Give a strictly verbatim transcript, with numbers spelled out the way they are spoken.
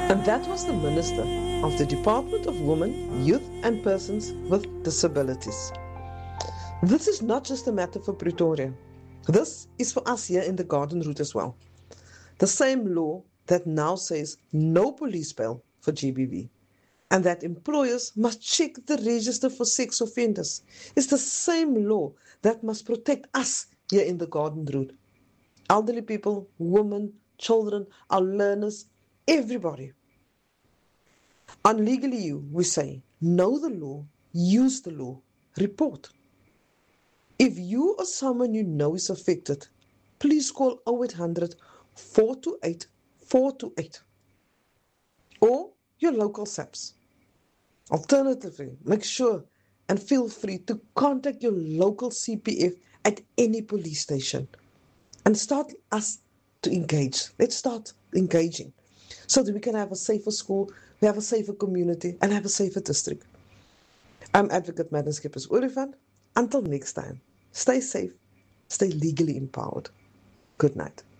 And that was the Minister of the Department of Women, Youth and Persons with Disabilities. This is not just a matter for Pretoria. This is for us here in the Garden Route as well. The same law that now says no police bail for G B V and that employers must check the register for sex offenders is the same law that must protect us here in the Garden Route. Elderly people, women, children, our learners, everybody. On Legally You, we say, know the law, use the law, report. If you or someone you know is affected, please call oh eight hundred, four two eight, four two eight or your local SAPS. Alternatively, make sure and feel free to contact your local C P F at any police station and start us to engage. Let's start engaging so that we can have a safer school, we have a safer community, and have a safer district. I'm Advocate Madam Skeppers Olifant. Until next time, stay safe, stay legally empowered. Good night.